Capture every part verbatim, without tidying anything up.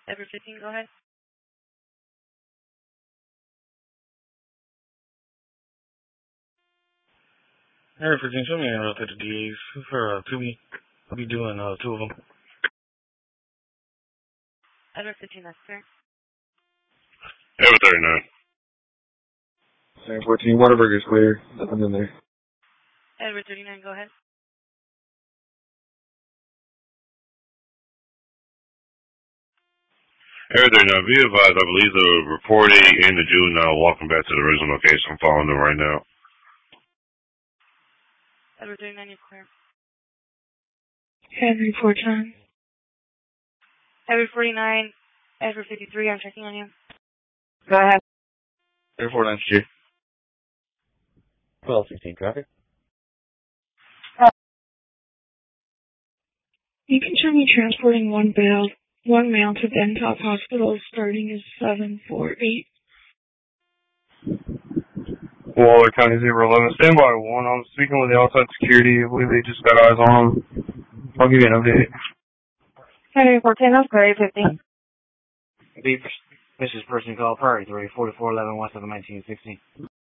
Edward fifteen, go ahead. Edward fifteen, show me an route to the D As for uh, two B. I'll be doing uh, two of them. Edward fifteen, that's fair. Edward thirty-nine. Edward fourteen, Waterburg is clear. Nothing in there. Edward thirty-nine, go ahead. Edward thirty-nine, be advised, I believe the reporting and the juvenile walking back to the original location. I'm following them right now. Edward thirty-nine, you're clear. Edward forty-nine. Edward forty-nine, Edward fifty-three, I'm checking on you. Go ahead. Edward forty-nine, G. twelve sixteen traffic. You can show me transporting one bail, one male to Bentop Hospital starting is seven four eight. Waller County zero eleven, stand by one. I'm speaking with the outside security. I believe they just got eyes on them. I'll give you an update. Henry fourteen, that's Prairie fifteen. Beef, this is person called Prairie three, forty-four eleven west of the nineteen sixty.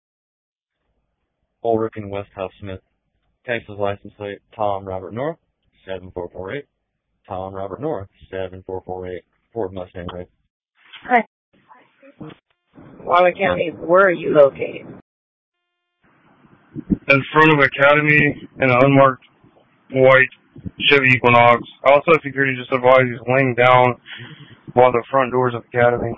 Ulrich and Westhouse Smith. Texas license plate Tom Robert North, seven four four eight. Tom Robert North, seven four four eight. Ford Mustang Red. Hi. Waller County, where are you located? In front of Academy in an unmarked white Chevy Equinox. Also, security just advised he's laying down by the front doors of Academy.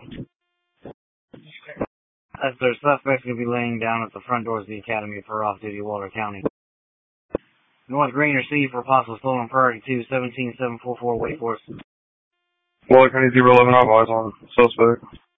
As their suspects going to be laying down at the front doors of the Academy for off-duty Waller County. North Green received for possible stolen priority two, seventeen seven four four, wait for us. Waller County zero eleven, I've eyes on suspect.